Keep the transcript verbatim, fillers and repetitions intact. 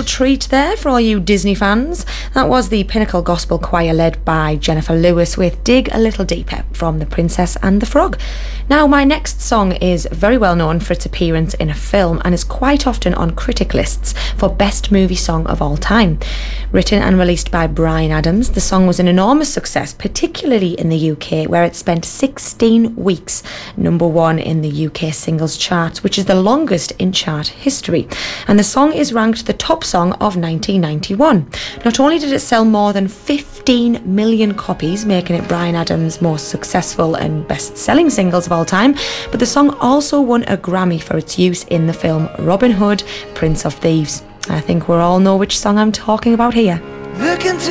treat there for all you Disney fans. That was the Pinnacle Gospel Choir led by Jennifer Lewis with Dig a Little Deeper from The Princess and the Frog. Now, my next song is very well known for its appearance in a film and is quite often on critic lists for Best Movie Song of All Time. Written and released by Bryan Adams, the song was an enormous success, particularly in the U K, where it spent sixteen weeks number one in the U K singles charts, which is the longest in chart history. And the song is ranked the top song of nineteen ninety-one. Not only did it sell more than fifteen million copies, making it Bryan Adams' most successful and best-selling singles of all time, but the song also won a Grammy for its use in the film Robin Hood, Prince of Thieves. I think we all know which song I'm talking about here. Look into